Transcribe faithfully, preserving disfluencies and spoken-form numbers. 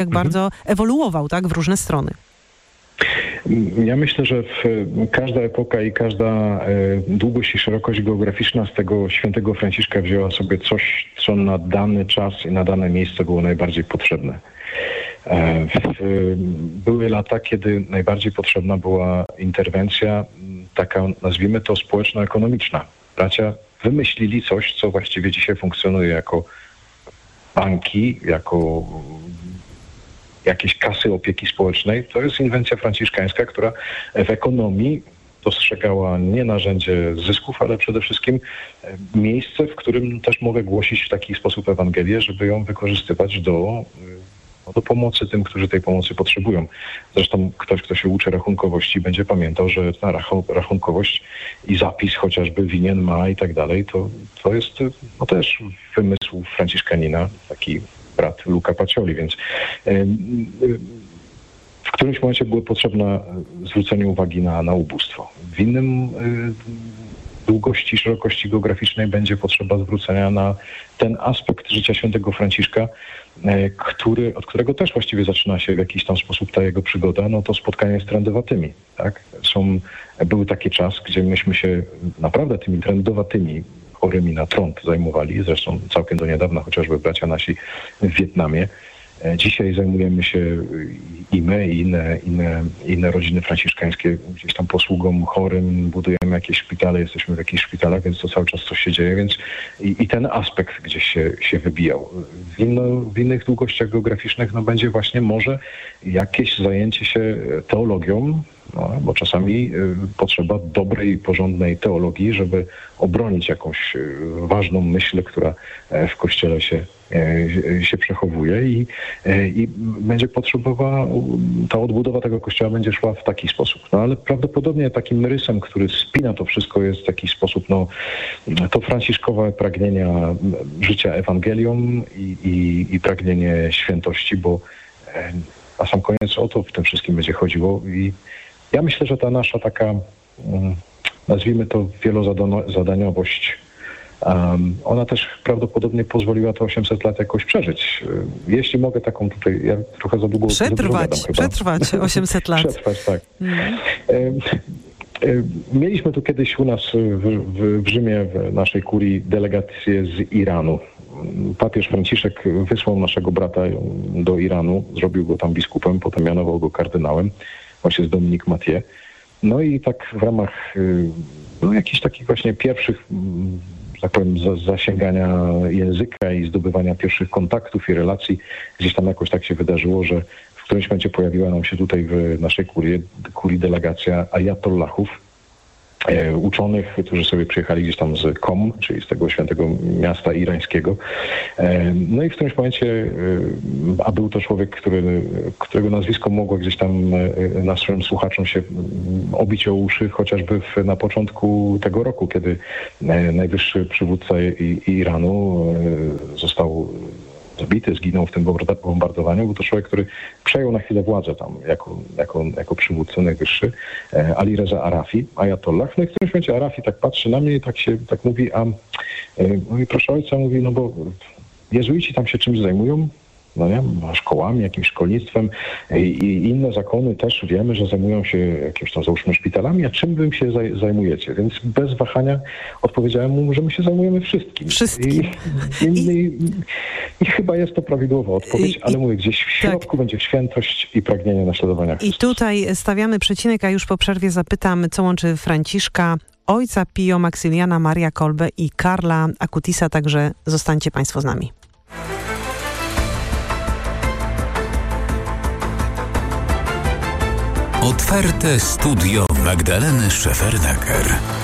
mhm. bardzo ewoluował, tak, w różne strony. Ja myślę, że w, każda epoka i każda e, długość i szerokość geograficzna z tego świętego Franciszka wzięła sobie coś, co na dany czas i na dane miejsce było najbardziej potrzebne. E, w, były lata, kiedy najbardziej potrzebna była interwencja taka, nazwijmy to, społeczno-ekonomiczna. Bracia wymyślili coś, co właściwie dzisiaj funkcjonuje jako banki, jako jakieś kasy opieki społecznej. To jest inwencja franciszkańska, która w ekonomii dostrzegała nie narzędzie zysków, ale przede wszystkim miejsce, w którym też mogę głosić w taki sposób Ewangelię, żeby ją wykorzystywać do, do pomocy tym, którzy tej pomocy potrzebują. Zresztą ktoś, kto się uczy rachunkowości, będzie pamiętał, że ta rachunkowość i zapis chociażby winien ma i tak dalej, to, to jest no też wymysł franciszkanina, taki brat Luca Pacioli, więc w którymś momencie było potrzebne zwrócenie uwagi na, na ubóstwo. W innym długości, szerokości geograficznej będzie potrzeba zwrócenia na ten aspekt życia świętego Franciszka, który, od którego też właściwie zaczyna się w jakiś tam sposób ta jego przygoda, no to spotkanie z trendowatymi. Tak? Są, były taki czas, gdzie myśmy się naprawdę tymi trendowatymi chorymi na trąd zajmowali, zresztą całkiem do niedawna, chociażby bracia nasi w Wietnamie. Dzisiaj zajmujemy się i my, i inne, inne, inne rodziny franciszkańskie gdzieś tam posługą chorym, budujemy jakieś szpitale, jesteśmy w jakichś szpitalach, więc to cały czas coś się dzieje, więc i, i ten aspekt gdzieś się, się wybijał. W, inno, w innych długościach geograficznych no będzie właśnie może jakieś zajęcie się teologią, no, bo czasami y, potrzeba dobrej, porządnej teologii, żeby obronić jakąś y, ważną myśl, która y, w Kościele się, y, się przechowuje i, y, i będzie potrzebowała, ta odbudowa tego Kościoła będzie szła w taki sposób. No ale prawdopodobnie takim rysem, który spina to wszystko, jest w taki sposób, no to franciszkowe pragnienia życia Ewangelią i, i, i pragnienie świętości, bo y, na sam koniec o to w tym wszystkim będzie chodziło i ja myślę, że ta nasza taka, nazwijmy to, wielozadaniowość, um, ona też prawdopodobnie pozwoliła te osiemset lat jakoś przeżyć. Jeśli mogę taką tutaj, ja trochę za długo... Przetrwać, za przetrwać osiemset lat. Przetrwać, tak. Mm. Mieliśmy tu kiedyś u nas w, w, w Rzymie, w naszej kurii, delegację z Iranu. Papież Franciszek wysłał naszego brata do Iranu, zrobił go tam biskupem, potem mianował go kardynałem. Właśnie z Dominik Mathieu. No i tak w ramach no, jakichś takich właśnie pierwszych, że tak powiem, zasięgania języka i zdobywania pierwszych kontaktów i relacji, gdzieś tam jakoś tak się wydarzyło, że w którymś momencie pojawiła nam się tutaj w naszej kurii, kurii delegacja ajatollahów, e, uczonych, którzy sobie przyjechali gdzieś tam z Kom, czyli z tego świętego miasta irańskiego. E, no i w którymś momencie, e, a był to człowiek, który, którego nazwisko mogło gdzieś tam e, naszym słuchaczom się obić o uszy, chociażby w, na początku tego roku, kiedy e, najwyższy przywódca i, i Iranu e, został zabity, zginął w tym bombardowaniu. Był to człowiek, który przejął na chwilę władzę tam jako, jako, jako przywódca najwyższy, e, Ali Reza Arafi, ajatollah. No i w którymś momencie Arafi tak patrzy na mnie i tak się tak mówi, a e, mówi, proszę ojca, mówi, no bo jezuici tam się czymś zajmują, no nie, szkołami, jakimś szkolnictwem i, i inne zakony też wiemy, że zajmują się jakimiś tam, załóżmy, szpitalami, a czym wy się zaj- zajmujecie? Więc bez wahania odpowiedziałem mu, że my się zajmujemy wszystkim. Wszystkim. I, i, I, i, i chyba jest to prawidłowa odpowiedź, I, ale mówię, gdzieś w środku tak. będzie świętość i pragnienie naśladowania Chrystusa. I tutaj stawiamy przecinek, a już po przerwie zapytam, co łączy Franciszka, ojca Pio, Maksymiliana Maria Kolbe i Karla Akutisa, także zostańcie państwo z nami. Otwarte studio Magdaleny Szefernaker.